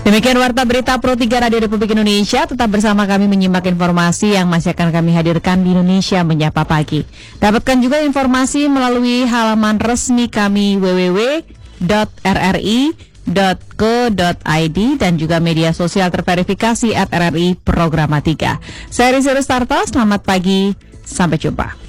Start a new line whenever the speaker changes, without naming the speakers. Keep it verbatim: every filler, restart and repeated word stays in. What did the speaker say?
Demikian Warta Berita Pro tiga Radio Republik Indonesia. Tetap bersama kami menyimak informasi yang masih akan kami hadirkan di Indonesia Menyapa Pagi. Dapatkan juga informasi melalui halaman resmi kami w w w titik r r i titik co titik i d dan juga media sosial terverifikasi at R R I Programatika. Saya Rizky Rustarto, selamat pagi, sampai jumpa.